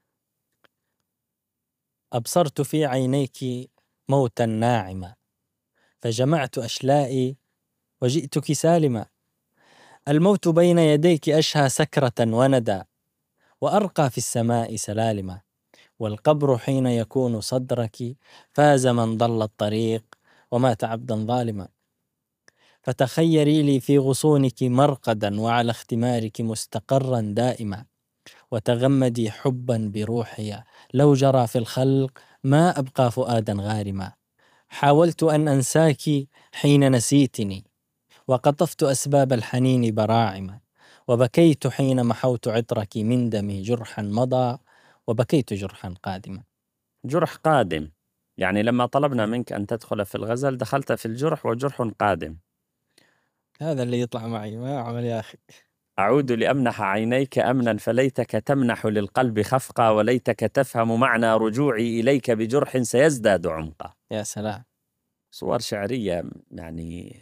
أبصرت في عينيك موتا ناعما، فجمعت أشلائي وجئتك سالما. الموت بين يديك أشهى سكرة وندى، وأرقى في السماء سلالما. والقبر حين يكون صدرك فاز من ضل الطريق ومات عبدا ظالما. فتخيري لي في غصونك مرقدا، وعلى اختمارك مستقرا دائما. وتغمدي حبا بروحي، لو جرى في الخلق ما أبقى فؤادا غارما. حاولت أن أنساك حين نسيتني، وقطفت أسباب الحنين براعما. وبكيت حين محوت عطرك من دمي، جرحا مضى وبكيت جرحا قادما. جرح قادم، يعني لما طلبنا منك أن تدخل في الغزل دخلت في الجرح، وجرح قادم. هذا اللي يطلع معي، ما أعمل يا أخي. أعود لأمنح عينيك أمنا، فليتك تمنح للقلب خفقا، وليتك تفهم معنى رجوعي إليك بجرح سيزداد عمقا. يا سلام. صور شعرية يعني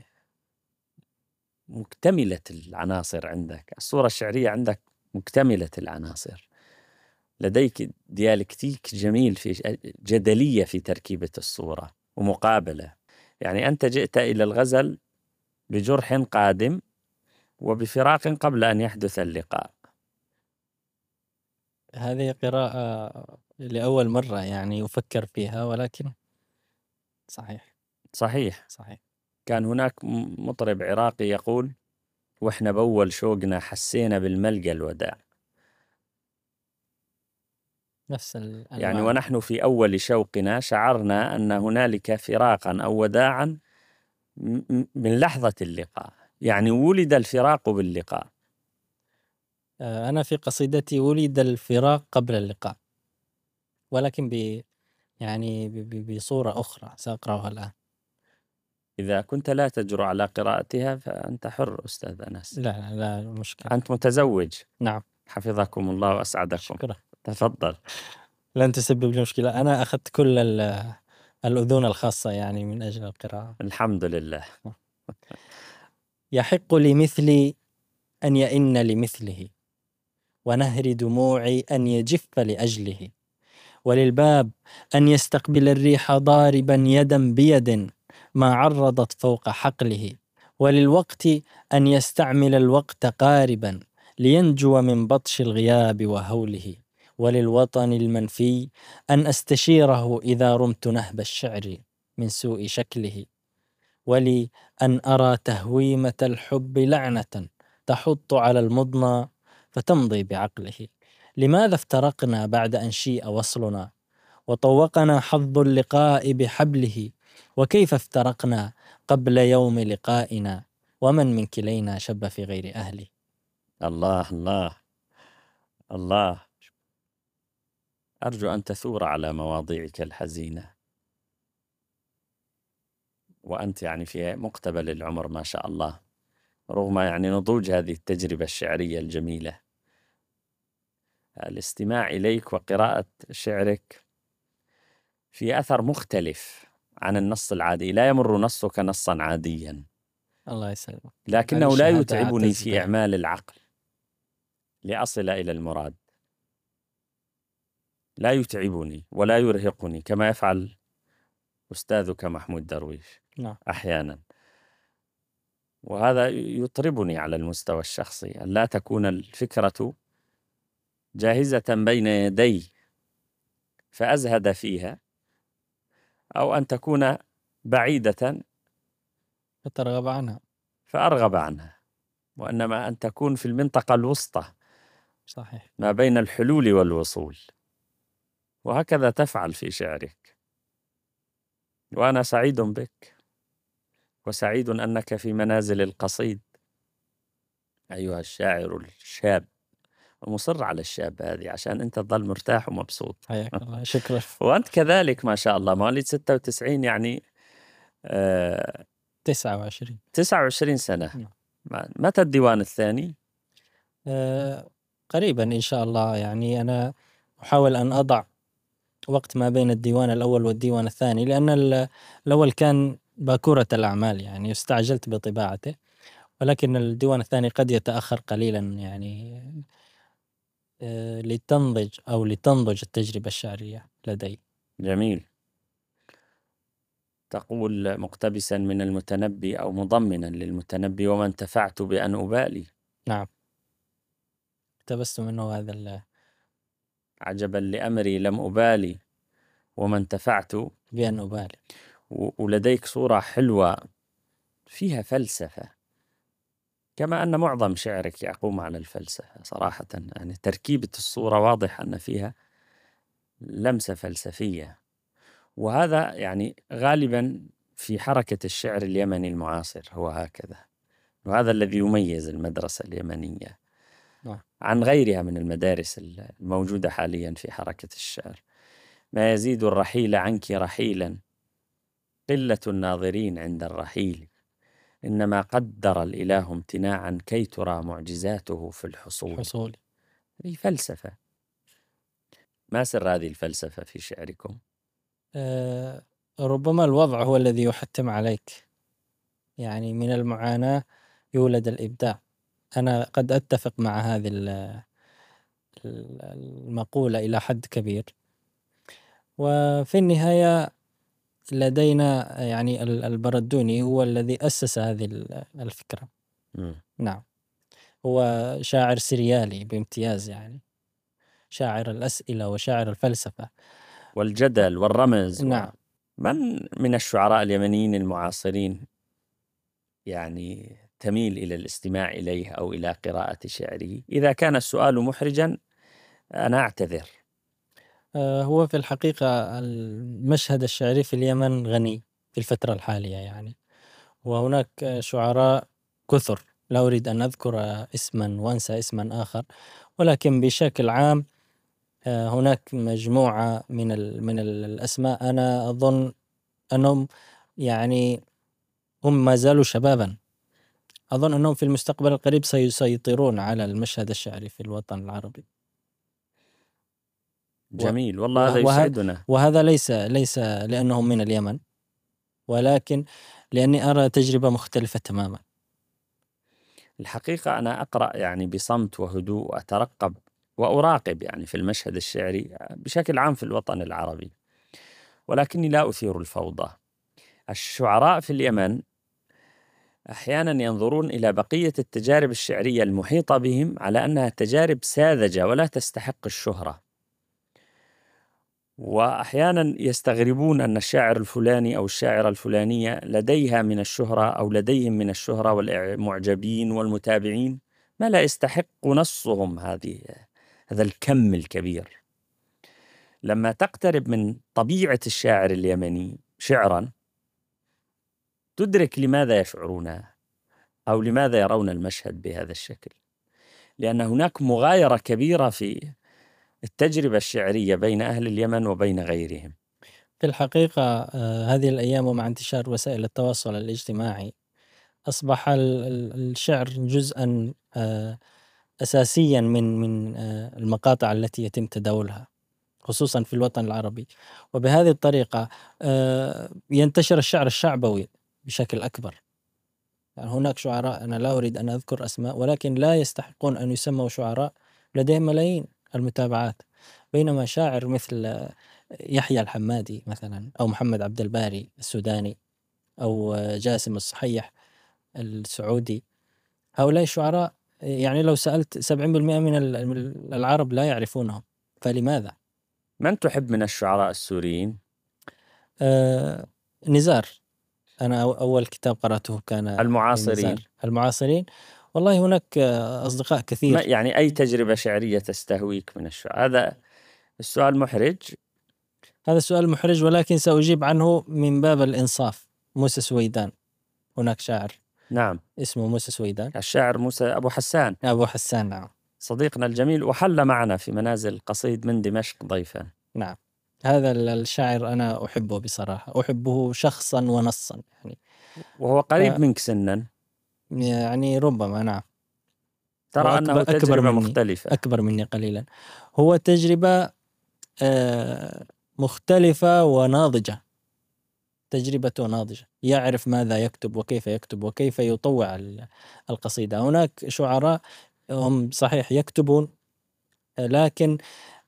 مكتملة العناصر. عندك الصورة الشعرية، عندك مكتملة العناصر. لديك ديالكتيك جميل، في جدلية في تركيبة الصورة ومقابلة. يعني أنت جئت إلى الغزل بجرح قادم وبفراق قبل أن يحدث اللقاء. هذه قراءة لأول مرة يعني أفكر فيها، ولكن صحيح. صحيح. صحيح. كان هناك مطرب عراقي يقول: وإحنا بأول شوقنا حسينا بالملقى الوداع. نفس يعني المعنى. ونحن في أول شوقنا شعرنا أن هنالك فراقا أو وداعا من لحظة اللقاء. يعني ولد الفراق باللقاء. أنا في قصيدتي ولد الفراق قبل اللقاء، ولكن يعني بصورة أخرى سأقرأها الآن. إذا كنت لا تجرؤ على قراءتها فأنت حر أستاذ أنس. لا لا مشكلة. أنت متزوج. نعم. حفظكم الله وأسعدكم. شكرا. تفضل. لن تسبب لي مشكلة، أنا أخذت كل الأذون الخاصة يعني من أجل القراءة. الحمد لله. يحق لمثلي أن يئن لمثله، ونهر دموعي أن يجف لأجله، وللباب أن يستقبل الريح ضاربا يدا بيد ما عرضت فوق حقله، وللوقت أن يستعمل الوقت قاربا لينجو من بطش الغياب وهوله، وللوطن المنفي أن أستشيره إذا رمت نهب الشعر من سوء شكله، ولي أن أرى تهويمة الحب لعنة تحط على المضنى فتمضي بعقله. لماذا افترقنا بعد أن شيء وصلنا، وطوقنا حظ اللقاء بحبله، وكيف افترقنا قبل يوم لقائنا، ومن من كلينا شب في غير أهله. الله الله الله. أرجو أن تثور على مواضيعك الحزينة، وأنت يعني في مقتبل العمر ما شاء الله، رغم يعني نضوج هذه التجربة الشعرية الجميلة. الاستماع إليك وقراءة شعرك في أثر مختلف عن النص العادي، لا يمر نصك نصا عاديا، الله يسلمك. لكنه لا هذا يتعبني أعتز في به. إعمال العقل لأصل إلى المراد، لا يتعبني ولا يرهقني كما يفعل أستاذك محمود درويش نعم. أحيانا. وهذا يطربني على المستوى الشخصي، أن لا تكون الفكرة جاهزة بين يدي فأزهد فيها، أو أن تكون بعيدة فترغب عنها. فأرغب عنها، وإنما أن تكون في المنطقة الوسطى صحيح. ما بين الحلول والوصول، وهكذا تفعل في شعرك. وأنا سعيد بك، وسعيد أنك في منازل القصيد أيها الشاعر الشاب، ومصر على الشاب هذه عشان أنت تظل مرتاح ومبسوط. حياك الله. شكرا. وأنت كذلك ما شاء الله، مواليد 96 يعني 29. 29 سنة. نعم. متى الديوان الثاني؟ قريبا إن شاء الله. يعني أنا أحاول أن أضع وقت ما بين الديوان الأول والديوان الثاني، لأن الأول كان باكورة الأعمال، يعني استعجلت بطباعته، ولكن الديوان الثاني قد يتأخر قليلا، يعني لتنضج التجربة الشعرية لدي. جميل. تقول مقتبسا من المتنبي أو مضمنا للمتنبي: وما انتفعت بأن أبالي. نعم. اقتبست منه هذا عجبا لأمري لم أبالي وما انتفعت بأن أبالي. ولديك صورة حلوة فيها فلسفة، كما أن معظم شعرك يقوم على الفلسفة صراحة. يعني تركيبة الصورة واضح أن فيها لمسة فلسفية، وهذا يعني غالبا في حركة الشعر اليمني المعاصر هو هكذا، وهذا الذي يميز المدرسة اليمنية عن غيرها من المدارس الموجودة حاليا في حركة الشعر. ما يزيد الرحيل عنك رحيلا قلة الناظرين عند الرحيل، إنما قدر الإله امتناعا كي ترى معجزاته في الحصول. هذه فلسفة. ما سر هذه الفلسفة في شعركم؟ ربما الوضع هو الذي يحتم عليك، يعني من المعاناة يولد الإبداع. أنا قد أتفق مع هذه المقولة إلى حد كبير، وفي النهاية لدينا يعني البردوني هو الذي أسس هذه الفكرة. نعم. هو شاعر سريالي بامتياز، يعني شاعر الأسئلة وشاعر الفلسفة والجدل والرمز. نعم. من الشعراء اليمنيين المعاصرين يعني تميل إلى الاستماع إليه أو إلى قراءة شعره؟ إذا كان السؤال محرجا أنا أعتذر. هو في الحقيقة المشهد الشعري في اليمن غني في الفترة الحالية، يعني وهناك شعراء كثر، لا أريد أن أذكر اسما وأنسى اسما آخر، ولكن بشكل عام هناك مجموعة من الأسماء أنا أظن أنهم يعني هم ما زالوا شبابا، أظن أنهم في المستقبل القريب سيسيطرون على المشهد الشعري في الوطن العربي. جميل، والله هذا يسعدنا. وهذا ليس لأنهم من اليمن، ولكن لأني أرى تجربة مختلفة تماما. الحقيقة أنا أقرأ يعني بصمت وهدوء، وأترقب وأراقب يعني في المشهد الشعري بشكل عام في الوطن العربي، ولكني لا أثير الفوضى. الشعراء في اليمن أحيانا ينظرون إلى بقية التجارب الشعرية المحيطة بهم على أنها تجارب ساذجة ولا تستحق الشهرة، وأحيانا يستغربون أن الشاعر الفلاني أو الشاعرة الفلانية لديها من الشهرة أو لديهم من الشهرة والمعجبين والمتابعين ما لا يستحق نصهم هذا الكم الكبير. لما تقترب من طبيعة الشاعر اليمني شعرا تدرك لماذا يشعرون أو لماذا يرون المشهد بهذا الشكل، لأن هناك مغايرة كبيرة في التجربة الشعرية بين أهل اليمن وبين غيرهم. في الحقيقة هذه الأيام ومع انتشار وسائل التواصل الاجتماعي أصبح الشعر جزءا أساسيا من المقاطع التي يتم تداولها خصوصا في الوطن العربي، وبهذه الطريقة ينتشر الشعر الشعبوي بشكل أكبر. يعني هناك شعراء أنا لا أريد أن أذكر أسماء ولكن لا يستحقون أن يسموا شعراء لديهم ملايين المتابعات، بينما شاعر مثل يحيى الحمادي مثلا أو محمد عبد الباري السوداني أو جاسم الصحيح السعودي، هؤلاء الشعراء يعني لو سألت 70% من العرب لا يعرفونهم، فلماذا؟ من تحب من الشعراء السوريين؟ نزار، أنا أول كتاب قرأته كان المعاصرين. المعاصرين، والله هناك أصدقاء كثير. يعني أي تجربة شعرية تستهويك من الشعر؟ هذا السؤال محرج. هذا السؤال محرج ولكن سأجيب عنه من باب الإنصاف. موسى سويدان، هناك شاعر نعم اسمه موسى سويدان، الشاعر موسى أبو حسان، أبو حسان، نعم صديقنا الجميل، وحل معنا في منازل القصيد من دمشق ضيفا. نعم. هذا الشاعر أنا أحبه بصراحة، أحبه شخصا ونصا يعني. وهو قريب منك سنا، يعني ربما، نعم. ترى أنه تجربة مختلفة. أكبر مني قليلا. هو تجربة مختلفة وناضجة، تجربته ناضجة، يعرف ماذا يكتب وكيف يكتب وكيف يطوع القصيدة. هناك شعراء هم صحيح يكتبون لكن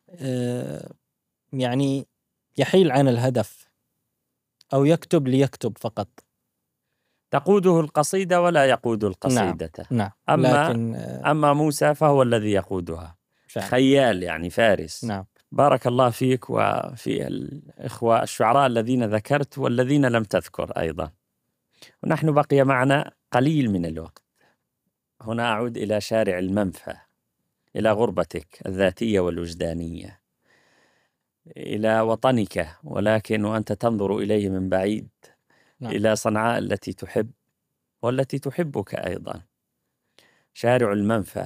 يعني يحيل عن الهدف أو يكتب ليكتب فقط، تقوده القصيدة ولا يقود القصيدة. نعم. أما موسى فهو الذي يقودها، فعلا. خيال يعني فارس. نعم. بارك الله فيك وفي الإخوة الشعراء الذين ذكرت والذين لم تذكر أيضا. ونحن بقي معنا قليل من الوقت. هنا أعود إلى شارع المنفى، إلى غربتك الذاتية والوجدانية، إلى وطنك ولكن وأنت تنظر إليه من بعيد. نعم. إلى صنعاء التي تحب والتي تحبك أيضا. شارع المنفى.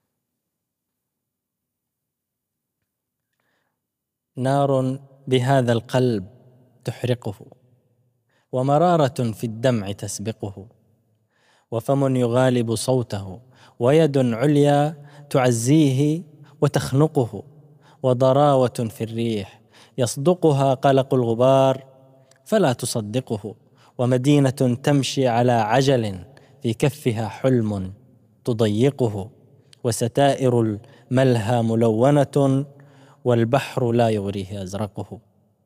نار بهذا القلب تحرقه، ومرارة في الدمع تسبقه، وفم يغالب صوته، ويد عليا تعزيه وتخنقه، وضراوة في الريح يصدقها قلق الغبار فلا تصدقه، ومدينة تمشي على عجل في كفها حلم تضيقه، وستائر الملهى ملونة والبحر لا يغريه أزرقه.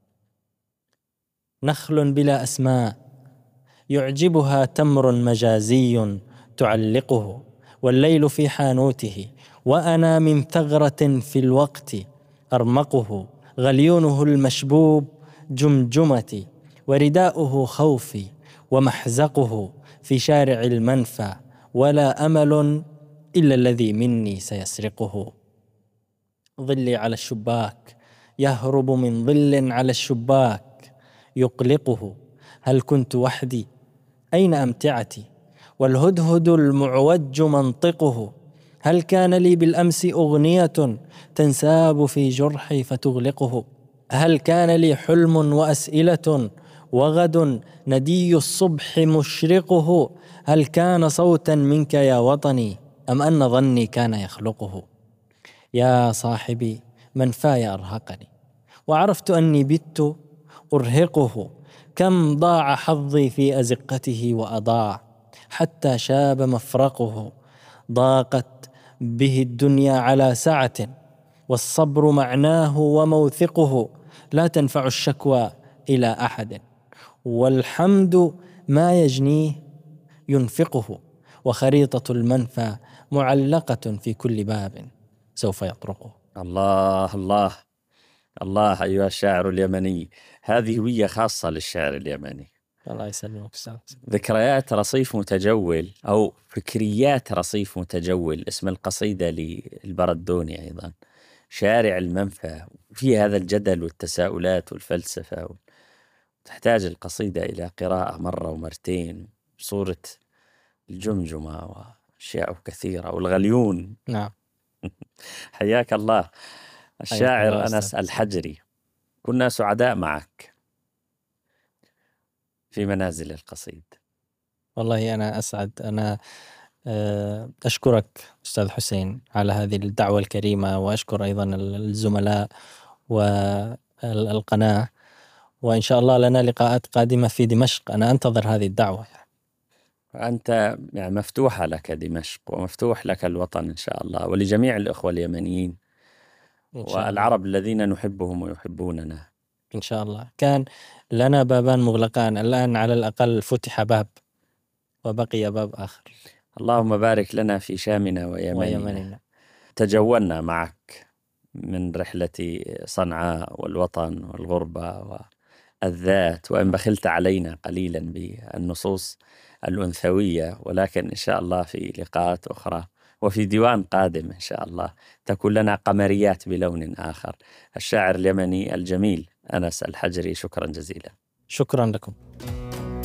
نخل بلا أسماء يعجبها تمر مجازي تعلقه، والليل في حانوته وأنا من ثغرة في الوقت أرمقه، غليونه المشبوب جمجمتي ورداؤه خوفي ومحزقه، في شارع المنفى ولا أمل إلا الذي مني سيسرقه. ظلي على الشباك يهرب من ظل على الشباك يقلقه، هل كنت وحدي؟ أين أمتعتي؟ والهدهد المعوج منطقه، هل كان لي بالأمس أغنية تنساب في جرحي فتغلقه؟ هل كان لي حلم وأسئلة وغد ندي الصبح مشرقه؟ هل كان صوتا منك يا وطني أم أن ظني كان يخلقه؟ يا صاحبي منفاي أرهقني، وعرفت أني بت أرهقه، كم ضاع حظي في أزقته وأضاع حتى شاب مفرقه، ضاقت به الدنيا على سعة، والصبر معناه وموثقه، لا تنفع الشكوى إلى أحد، والحمد ما يجنيه ينفقه، وخريطة المنفى معلقة في كل باب سوف يطرقه. الله الله الله، أيها الشاعر اليمني، هذه هوية خاصة للشعر اليمني. الله يسلمك أستاذ. ذكريات رصيف متجول أو فكريات رصيف متجول، اسم القصيدة للبردوني أيضا، شارع المنفى. في هذا الجدل والتساؤلات والفلسفة، تحتاج القصيدة إلى قراءة مرة ومرتين، صورة الجمجمة وأشياء كثيرة والغليون. نعم. حياك الله حياك الشاعر الله أنس أستاذ. الحجري. كنا سعداء معك في منازل القصيد. والله أنا أسعد. أنا أشكرك أستاذ حسين على هذه الدعوة الكريمة، وأشكر أيضا الزملاء والقناة، وإن شاء الله لنا لقاءات قادمة في دمشق. أنا أنتظر هذه الدعوة. أنت يعني مفتوحة لك دمشق، ومفتوح لك الوطن إن شاء الله، ولجميع الأخوة اليمنيين إن شاء الله. والعرب الذين نحبهم ويحبوننا. إن شاء الله. كان لنا بابان مغلقان، الآن على الأقل فتح باب وبقي باب آخر. اللهم بارك لنا في شامنا ويمننا. تجولنا معك من رحلة صنعاء والوطن والغربة والذات، وإن بخلت علينا قليلا بالنصوص الأنثوية، ولكن إن شاء الله في لقاءات أخرى وفي ديوان قادم إن شاء الله تكون لنا قمريات بلون آخر. الشاعر اليمني الجميل أنس الحجري، شكرا جزيلا. شكرا لكم.